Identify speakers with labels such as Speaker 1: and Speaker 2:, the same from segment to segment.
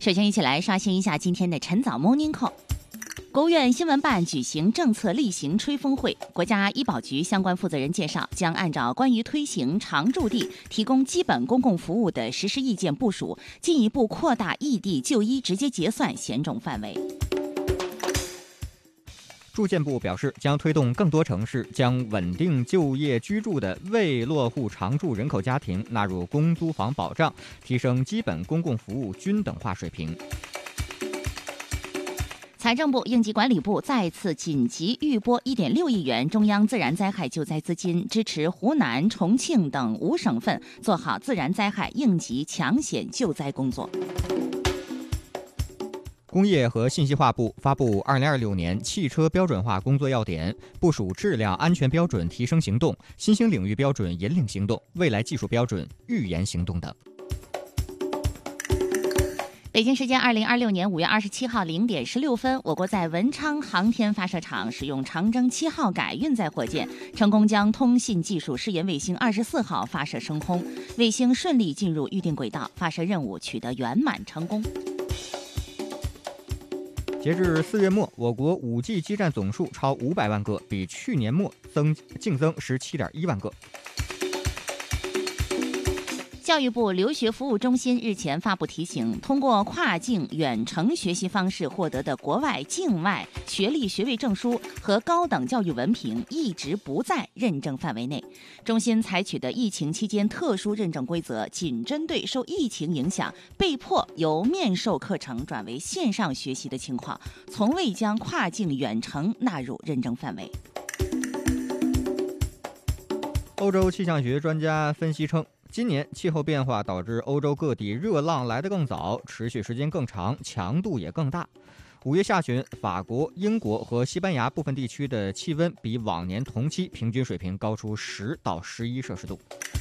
Speaker 1: 首先一起来刷新一下今天的晨早 Morning Call。国务院新闻办举行政策例行吹风会，国家医保局相关负责人介绍，将按照关于推行常住地提供基本公共服务的实施意见部署，进一步扩大异地就医直接结算险种范围。
Speaker 2: 住建部表示，将推动更多城市将稳定就业居住的未落户常住人口家庭纳入公租房保障，提升基本公共服务均等化水平。
Speaker 1: 财政部、应急管理部再次紧急预拨1.6亿元中央自然灾害救灾资金，支持湖南、重庆等5省份做好自然灾害应急抢险救灾工作。
Speaker 2: 工业和信息化部发布2026年汽车标准化工作要点，部署质量安全标准提升行动、新兴领域标准引领行动、未来技术标准预研行动等。
Speaker 1: 北京时间2026年5月27号0点16分，我国在文昌航天发射场使用长征7号改运载火箭，成功将通信技术试验卫星24号发射升空，卫星顺利进入预定轨道，发射任务取得圆满成功。
Speaker 2: 截至4月末，我国5G 基站总数超500万个，比去年末净增17.1万个。
Speaker 1: 教育部留学服务中心日前发布提醒，通过跨境远程学习方式获得的国外、境外学历学位证书和高等教育文凭一直不在认证范围内。中心采取的疫情期间特殊认证规则，仅针对受疫情影响被迫由面授课程转为线上学习的情况，从未将跨境远程纳入认证范围。
Speaker 2: 欧洲气象学专家分析称，今年气候变化导致欧洲各地热浪来得更早，持续时间更长，强度也更大。5月下旬，法国、英国和西班牙部分地区的气温比往年同期平均水平高出10到11摄氏度。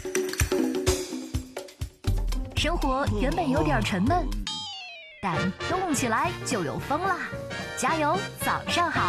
Speaker 3: 生活原本有点沉闷，但动起来就有风啦！加油，早上好！